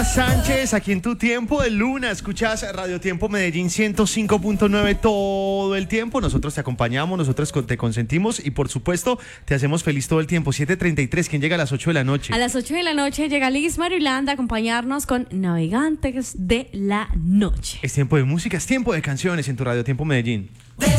Sánchez, aquí en Tu Tiempo de Luna, escuchas Radio Tiempo Medellín 105.9 todo el tiempo. Nosotros te acompañamos, nosotros te consentimos y por supuesto te hacemos feliz todo el tiempo. 7:33, ¿quién llega a las 8 de la noche? A las 8 de la noche llega Liz Marilanda a acompañarnos con Navegantes de la Noche. Es tiempo de música, es tiempo de canciones en tu Radio Tiempo Medellín.